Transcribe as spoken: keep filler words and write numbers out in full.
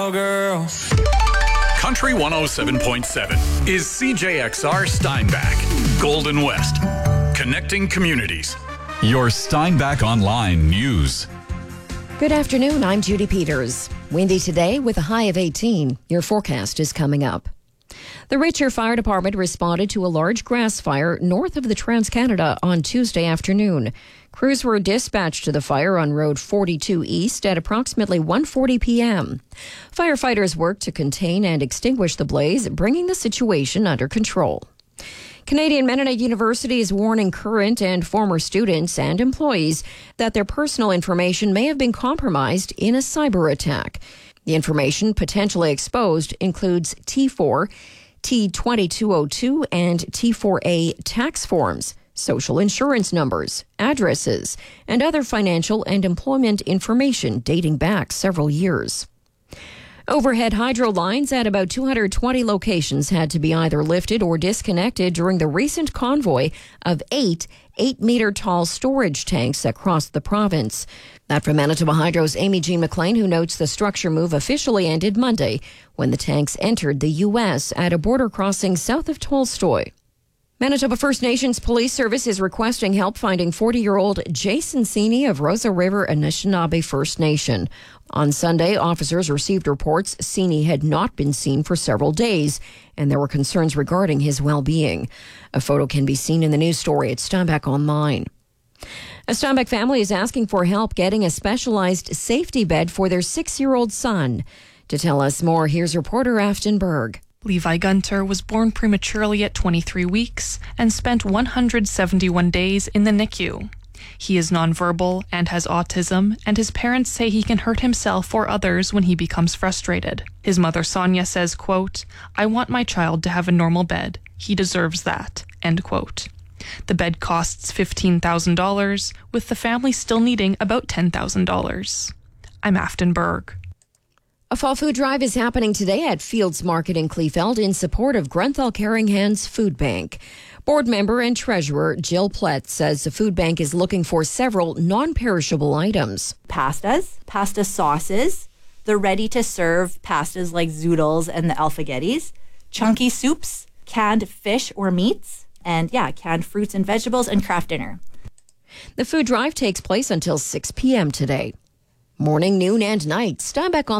Oh, girl. Country one oh seven point seven is C J X R Steinbach, Golden West, connecting communities. Your Steinbach Online News. Good afternoon, I'm Judy Peters. Windy today with a high of eighteen. Your forecast is coming up. The Richer Fire Department responded to a large grass fire north of the Trans-Canada on Tuesday afternoon. Crews were dispatched to the fire on Road forty-two East at approximately one forty p.m. Firefighters worked to contain and extinguish the blaze, bringing the situation under control. Canadian Mennonite University is warning current and former students and employees that their personal information may have been compromised in a cyber attack. The information potentially exposed includes T four, T twenty-two oh two, and T four A tax forms, social insurance numbers, addresses, and other financial and employment information dating back several years. Overhead hydro lines at about two hundred twenty locations had to be either lifted or disconnected during the recent convoy of eight eight-meter-tall storage tanks that crossed the province. That from Manitoba Hydro's Amy Jean McLean, who notes the structure move officially ended Monday when the tanks entered the U S at a border crossing south of Tolstoy. Manitoba First Nations Police Service is requesting help finding forty-year-old Jason Sini of Rosa River Anishinaabe First Nation. On Sunday, officers received reports Sini had not been seen for several days, and there were concerns regarding his well-being. A photo can be seen in the news story at Steinbach Online. A Steinbach family is asking for help getting a specialized safety bed for their six-year-old son. To tell us more, here's reporter Afton Berg. Levi Gunter was born prematurely at twenty-three weeks and spent one hundred seventy-one days in the N I C U. He is nonverbal and has autism, and his parents say he can hurt himself or others when he becomes frustrated. His mother Sonia says, quote, "I want my child to have a normal bed. He deserves that," end quote. The bed costs fifteen thousand dollars, with the family still needing about ten thousand dollars. I'm Afton Berg. A fall food drive is happening today at Fields Market in Kleefeld in support of Grenthal Caring Hands Food Bank. Board member and treasurer Jill Plett says the food bank is looking for several non-perishable items. Pastas, pasta sauces, the ready-to-serve pastas like zoodles and the alfagettis, chunky soups, canned fish or meats, and yeah, canned fruits and vegetables, and craft dinner. The food drive takes place until six p.m. today. Morning, noon, and night. Steinbach on